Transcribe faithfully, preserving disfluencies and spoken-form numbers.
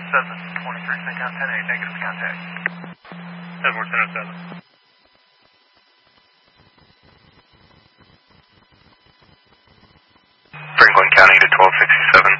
seven twenty-three, sync on ten eight, negative contact. seven four ten oh seven. Franklin County to twelve sixty-seven.